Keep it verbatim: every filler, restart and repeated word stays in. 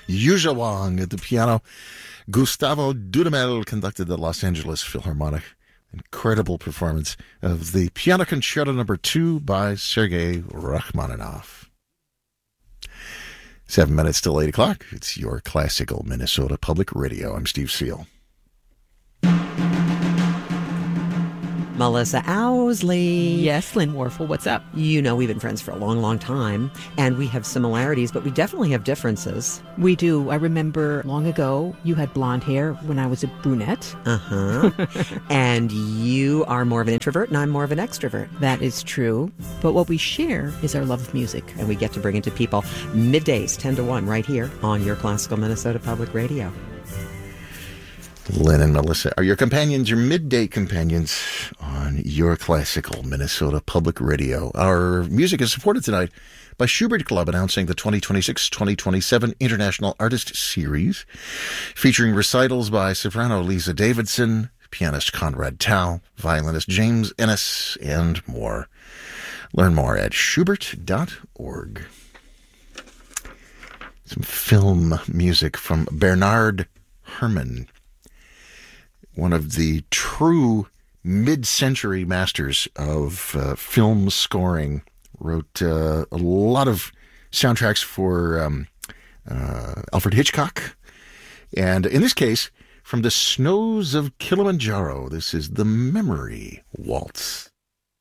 Yuja Wang at the piano. Gustavo Dudamel conducted the Los Angeles Philharmonic. Incredible performance of the Piano Concerto Number Two by Sergei Rachmaninoff. Seven minutes till eight o'clock. It's your classical Minnesota Public Radio. I'm Steve Seal. Melissa Owsley. Yes, Lynn Warfel, what's up? You know we've been friends for a long, long time, and we have similarities, but we definitely have differences. We do. I remember long ago you had blonde hair when I was a brunette. Uh-huh. And you are more of an introvert, and I'm more of an extrovert. That is true. But what we share is our love of music. And we get to bring it to people middays, ten to one, right here on your classical Minnesota Public Radio. Lynn and Melissa are your companions, your midday companions on your classical Minnesota Public Radio. Our music is supported tonight by Schubert Club, announcing the twenty twenty-six twenty twenty-seven International Artist Series, featuring recitals by soprano Lisa Davidson, pianist Conrad Tao, violinist James Ennis, and more. Learn more at schubert dot org. Some film music from Bernard Herrmann, one of the true mid-century masters of uh, film scoring. Wrote uh, a lot of soundtracks for um, uh, Alfred Hitchcock. And in this case, from the snows of Kilimanjaro, this is the Memory Waltz.